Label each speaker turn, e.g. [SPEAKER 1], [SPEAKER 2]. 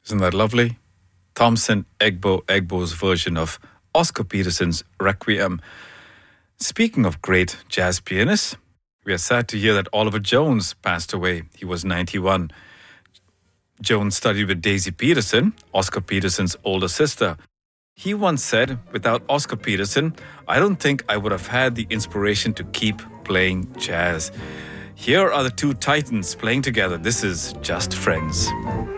[SPEAKER 1] Isn't that lovely? Thompson Egbo's version of Oscar Peterson's Requiem. Speaking of great jazz pianists, we are sad to hear that Oliver Jones passed away. He was 91. Jones studied with Daisy Peterson, Oscar Peterson's older sister. He once said, "Without Oscar Peterson, I don't think I would have had the inspiration to keep playing jazz." Here are the two titans playing together. This is Just Friends.